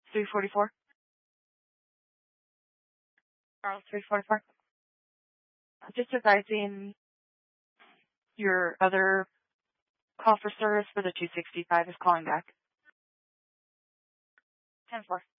344. Charles 344. Just advising your other call for service for the 265 is calling back. 10-4.